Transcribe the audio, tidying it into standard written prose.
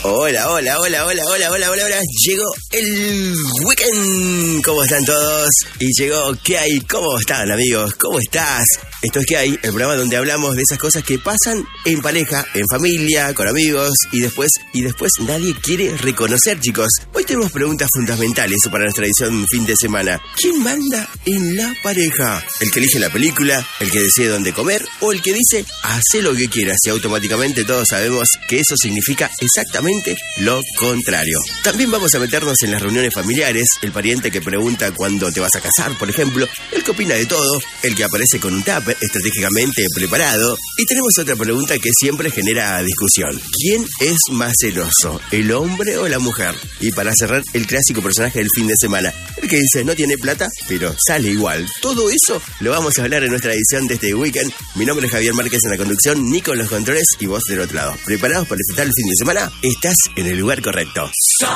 Hola, hola, hola, hola, hola, hola, hola, hola. Llegó el weekend. ¿Cómo están todos? Y llegó ¿Qué hay? ¿Cómo están, amigos? ¿Cómo estás? Esto es ¿Qué hay? El programa donde hablamos de esas cosas que pasan en pareja, en familia, con amigos y después nadie quiere reconocer, chicos. Hoy tenemos preguntas fundamentales para nuestra edición fin de semana. ¿Quién manda en la pareja? ¿El que elige la película? ¿El que decide dónde comer? ¿O el que dice hacé lo que quieras? Y automáticamente todos sabemos que eso significa exactamente lo contrario. También vamos a meternos en las reuniones familiares, el pariente que pregunta cuándo te vas a casar, por ejemplo, el que opina de todo, el que aparece con un tupper estratégicamente preparado. Y tenemos otra pregunta que siempre genera discusión. ¿Quién es más celoso, el hombre o la mujer? Y para cerrar, el clásico personaje del fin de semana, el que dice no tiene plata, pero sale igual. Todo eso lo vamos a hablar en nuestra edición de este weekend. Mi nombre es Javier Márquez en la conducción, Nico en los controles y vos del otro lado. ¿Preparados para disfrutar el fin de semana? Estás en el lugar correcto. Somos